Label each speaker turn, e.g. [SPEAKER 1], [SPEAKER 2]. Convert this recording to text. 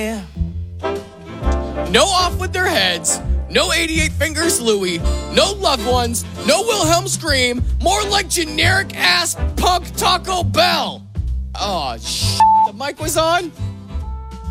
[SPEAKER 1] No off with their heads. No 88 Fingers Louie. No loved ones. No Wilhelm Scream. More like generic ass punk Taco Bell. Oh, the mic was on?